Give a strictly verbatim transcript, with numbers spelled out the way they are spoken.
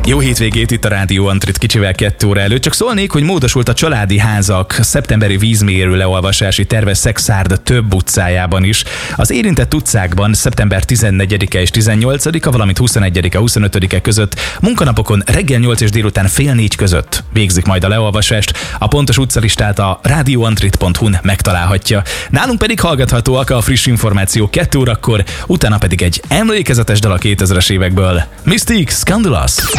Jó hétvégét itt a Rádió Antrit kicsivel kettő óra előtt. Csak szólnék, hogy módosult a Családi Házak szeptemberi vízmérő leolvasási terve Szekszárd több utcájában is. Az érintett utcákban szeptember tizennegyedike és tizennyolcadika, valamint huszonegyedike, huszonötödike között munkanapokon reggel nyolc és délután fél négy között végzik majd a leolvasást. A pontos utcalistát a radioantrit pont hu-n megtalálhatja. Nálunk pedig hallgathatóak a friss információk kettő órakor, utána pedig egy emlékezetes dal a kétezres évekből. Mystique, Scandalous!